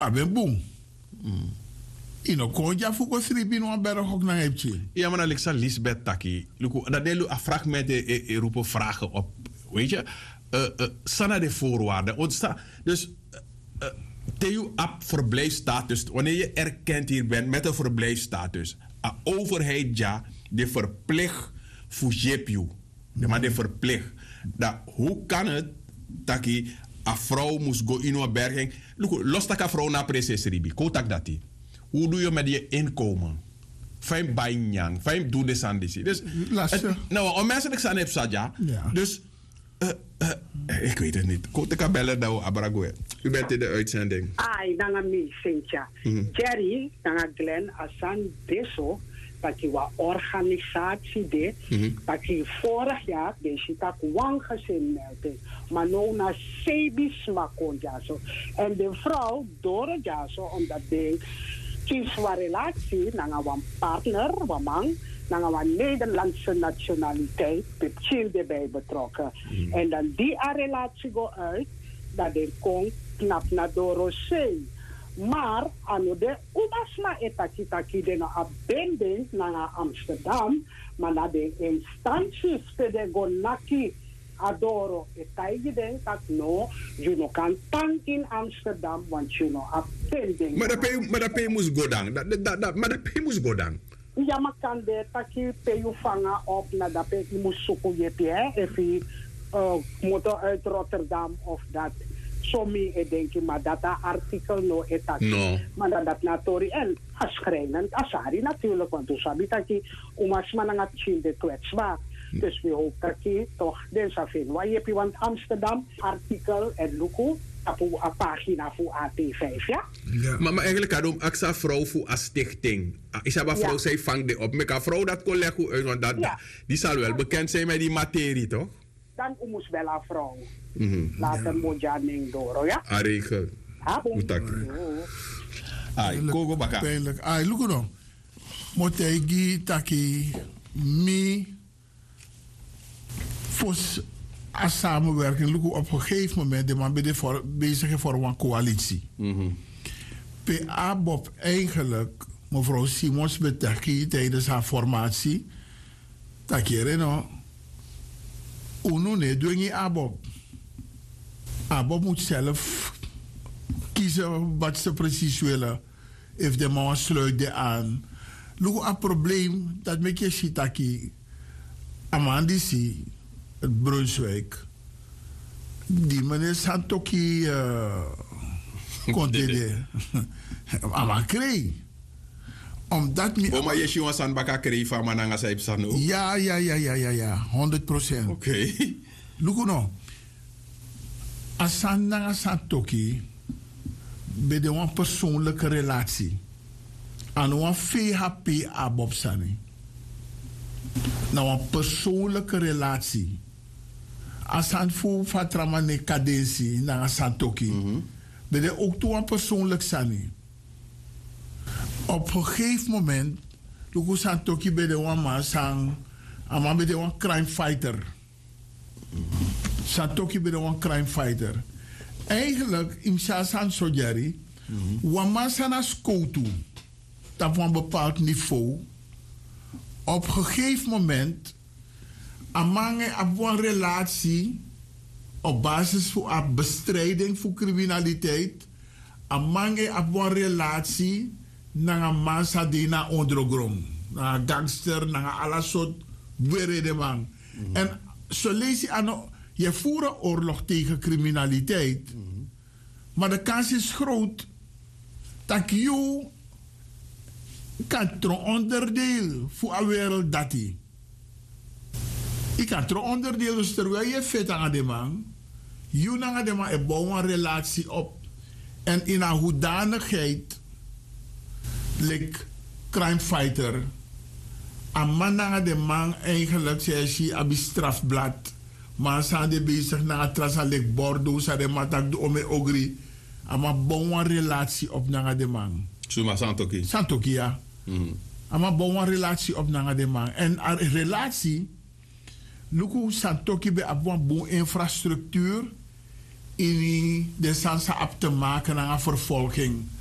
aben boom. Ino konja fuko sribi no berg ook na hebje. Ja, maar Alexa Lisbeth Taki. Dat deel een fragment roepen vragen op. Weet je? Sana de voorwaarden. Dus Theo ab verblijfstatus. Wanneer je erkend hier bent met een verblijfstatus. De overheid ja, die verplicht voor JPU. Maar die verplicht. Hoe kan het dat een vrouw moest go in een berging. Los dat een vrouw naar precies ribi. Kotak dat die. Hoe doe je met je inkomen? Fijn bijnyang, fijn doen de sandisi. Dus, nou, om mensen zijn heb ja. Dus, ik weet het niet. Ik kan bellen nou, Abragoe. U bent in de uitzending. Ai, dan me, Cynthia. Jerry, dan Glenn, Asan, Deso, dat je wat organisatie deed, dat je vorig jaar, deze tak wang gezin meldde, maar nu na sebis makon jaso. En de vrouw, door jaso, omdat de kies een relatie, naar een partner, een man, naar een Nederlandse nationaliteit, met kind erbij betrokken. En dan die relatie go uit, dat de kon knap naar Dorosee. Maar ano de ubasma etakitaki de na abending naar Amsterdam, maar na de instanties de gonaki adoro etaige de dat no, you no kan tank in Amsterdam, want you no abending. Maar dat pay moest go dan. Maar dat pay moest go dan. Ja, maar kan de taki pay vangen op na dat pay moest zoeken je pie, even motor uit Rotterdam of dat. Sommige denken, maar dat artikel no etat. No. Maar dat natori en schrijnen, asari natuurlijk, want toen sabi dat je umas man aan het kwetsbaar. Dus we hopen dat je toch deze vinden. Waar heb je want Amsterdam artikel en luku op een pagina voor AT5, ja? Ja. Maar eigenlijk had ik AXA vrouw voor een stichting. Ik heb een vrouw, zij vangt die op. Maar een vrouw dat kon leggen uit, want dat, die zal wel bekend zijn met die materie, toch? Dan moest wel een vrouw. Laten we niet door, ja? Areke. Ai, kogo baka. Pijnlijk. Ai, look no. Motegi taki mi fos a samenwerking. Look op een gegeven moment de man bezig voor een coalitie. PA Bob eigenlijk mevrouw Simons betaki tijdens haar formatie. Takere no. Uno ne doe je Abob. Abob moet zelf kiezen wat ze precies willen. If de man sluit de aan. Look, een probleem dat met je ziet dat je Amandisi, het Brunswijk, die meneer Santoki kon dit Amakre. Omdat mi. Maar je ziet aan baka kreeg van mananga zei psano. Ja, 100%. Oké. Look no. Asana Santoki bij de een persoonlijke relatie. Aan een VHP Abob Sani. Nou, een persoonlijke relatie. Als aan voor Fatramane cadentie naar Santoki. Ben je ook toe een persoonlijk Sani. Op een gegeven moment, Luku Santoki bij de een man sang, maar bij de een crime fighter. Santoki bij de een crime fighter. Eigenlijk, in Shasan Sojari, Wamasana Skoutu, op een bepaald niveau, op een gegeven moment, amange op een relatie, op basis van bestrijding voor criminaliteit, amange op een relatie, naar een massa die naar ondergrond, naar een gangster, naar alle soort wereld man. En zo lees je aan, je voert een oorlog tegen criminaliteit, maar de kans is groot dat je kan tro onderdeel voor een wereld dat die. Je kan tro onderdeel, dus terwijl je vet aan de man, je aan de man bouwt een relatie op en in een hoedanigheid like crime fighter. Een man naar de man eigenlijk zei je op strafblad. Maar zijn de bezig naar het trasalek Bordeaux, zijn de matak de ome ogri. Maar bouw een relatie op naar de man. Suma Santoki. Santoki, ja. Maar bouw een relatie op naar de man. En een relatie, look hoe Santoki bij een boom infrastructuur. in de sansa op te maken aan vervolging.